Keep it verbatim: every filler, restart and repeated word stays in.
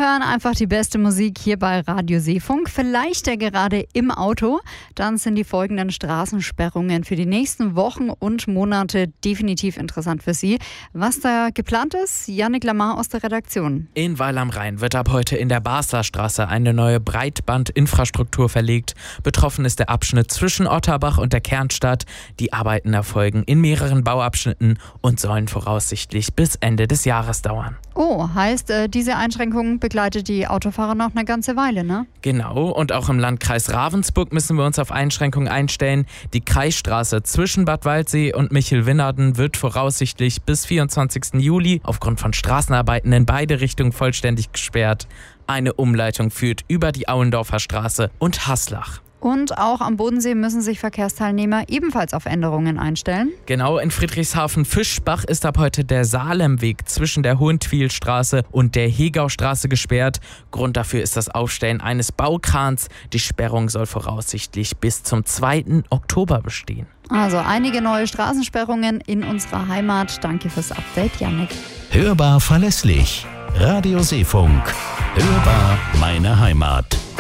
hören einfach die beste Musik hier bei Radio Seefunk. Vielleicht ja gerade im Auto. Dann sind die folgenden Straßensperrungen für die nächsten Wochen und Monate definitiv interessant für Sie. Was da geplant ist, Yannick Lamar aus der Redaktion. In Weil am Rhein wird ab heute in der Baslerstraße eine neue Breitbandinfrastruktur verlegt. Betroffen ist der Abschnitt zwischen Otterbach und der Kernstadt. Die Arbeiten erfolgen in mehreren Bauabschnitten und sollen voraussichtlich bis Ende des Jahres dauern. Oh, heißt, äh, diese Einschränkung begleitet die Autofahrer noch eine ganze Weile, ne? Genau, und auch im Landkreis Ravensburg müssen wir uns auf Einschränkungen einstellen. Die Kreisstraße zwischen Bad Waldsee und Michelwinnerden wird voraussichtlich bis vierundzwanzigsten Juli aufgrund von Straßenarbeiten in beide Richtungen vollständig gesperrt. Eine Umleitung führt über die Auendorfer Straße und Haslach. Und auch am Bodensee müssen sich Verkehrsteilnehmer ebenfalls auf Änderungen einstellen. Genau, in Friedrichshafen-Fischbach ist ab heute der Salemweg zwischen der Hohentwielstraße und der Hegaustraße gesperrt. Grund dafür ist das Aufstellen eines Baukrans. Die Sperrung soll voraussichtlich bis zum zweiten Oktober bestehen. Also einige neue Straßensperrungen in unserer Heimat. Danke fürs Update, Yannick. Hörbar verlässlich. Radio Seefunk. Hörbar meine Heimat.